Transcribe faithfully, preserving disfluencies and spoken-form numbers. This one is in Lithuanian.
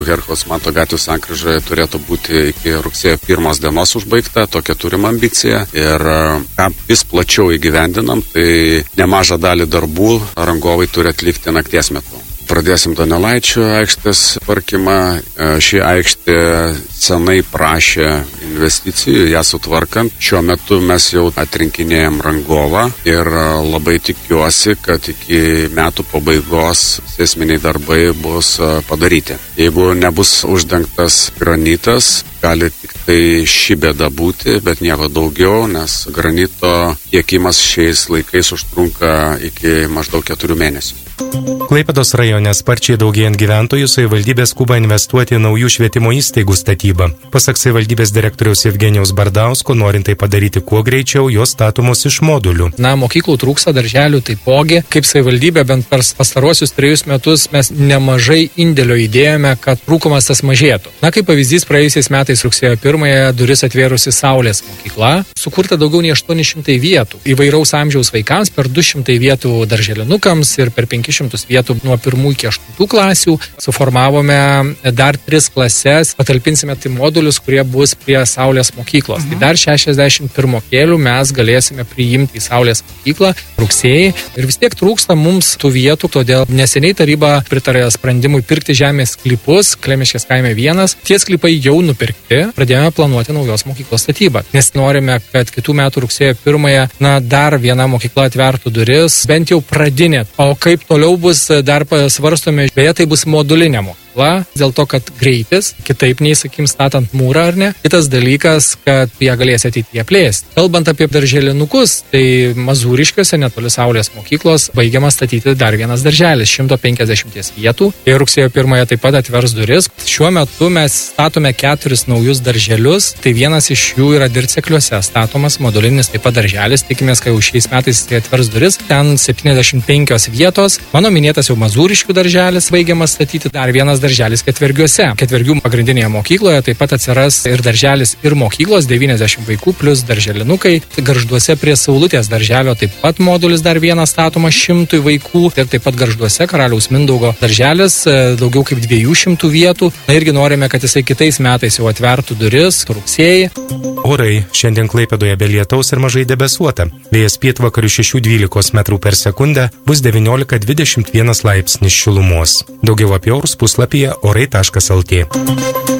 Herkaus Manto gatvės sankryža turėtų būti iki rugsėjo pirmos dienos užbaigta, tokia turim ambiciją. Ir ką vis plačiau įgyvendinam, tai nemažą dalį darbų rangovai turi atlikti nakties metu. Pradėsim Donelaičio aikštės tvarkymą. Ši aikštė senai prašė investicijų, ją sutvarkant. Šiuo metu mes jau atrinkinėjom rangovą ir labai tikiuosi, kad iki metų pabaigos esminiai darbai bus padaryti. Jeigu nebus uždengtas granitas, gali tik tai ši bėda būti, bet nieko daugiau, nes granito tiekimas šiais laikais užtrunka iki maždaug keturių mėnesių. Klaipėdos rajone sparčiai daugėjant gyventojų, savivaldybė skuba investuoti į naujų švietimo įstaigų statybą. Pasak savivaldybės direktoriaus Evgenijaus Bardausko, norint tai padaryti kuo greičiau, jos statomos iš modulių. Na, mokyklų trūksta, darželių taipogi. Kaip savivaldybė bent per pastarosius trejus metus mes nemažai indėlio įdėjome, kad trūkumas tas mažėtų. Na, kaip pavyzdys, praėjusiais metais rugsėjo pirmąją duris atvėrusi Saulės mokykla, sukurta daugiau nei aštuoni šimtai vietų. Įvairaus amžiaus vaikams per du šimtai vietų darželinukams ir per penkis šimtus vietų nuo pirmų iki aštuntų klasių. Suformavome dar tris klases, patalpinsime tai modulius, kurie bus prie Saulės mokyklos. Mhm. Tai dar šešiasdešimt pirmokėlių mes galėsime priimti į Saulės mokyklą rugsėjį. Ir vis tiek trūksta mums tų vietų, todėl neseniai taryba pritarė sprendimui pirkti žemės sklypus Klemiškės kaime vienas. Tie sklypai jau nupirkti, pradėjome planuoti naujos mokyklos statybą. Nes norime, kad kitų metų rugsėjo pirmąją, na, dar viena mokykla atvertų duris, bent jau pradinė. O kaip toliau bus, dar pasvarstome, beje, tai bus modulinė mokykla. Dėl to, kad greitis, kitaip nei, sakim, statant mūrą ar ne. Kitas dalykas, kad ją galės ateityje plėsti. Kalbant apie darželinukus, tai Mazūriškiuose netoli Saulės mokyklos baigiamas statyti dar vienas darželis, šimto penkiasdešimt vietų. Ir rugsėjo pirmąją taip pat atvers duris. Šiuo metu mes statome keturis naujus darželius. Tai vienas iš jų yra Dircekliuose statomas modulinis taip pat darželis. Tikimės, kad jau šiais metais tai atvers duris. Ten septyniasdešimt penkios vietos. Mano minėtas jau Mazūriškių darželis baigiamas statyti. Dar vienas darželis Ketvergiuose. Ketvergių pagrindinėje mokykloje taip pat atsiras ir darželis ir mokyklos, devyniasdešimt vaikų plus darželinukai. Gargžduose prie Saulutės darželio taip pat modulis dar vienas statomas šimtui vaikų. Ir taip pat Gargžduose Karaliaus Mindaugo darželis daugiau kaip dviejų šimtų vietų. Na irgi norime, kad jisai kitais metais jau atvertų duris rugsėjį. Orai šiandien Klaipėdoje be lietaus ir mažai debesuota. Vėjas pietvakarių šešių dvylikos metrų per sekundę, bus devyniolika dvidešimt vienas laipsnis šilumos. Daugiau apie orus puslapyje orai taškas lt.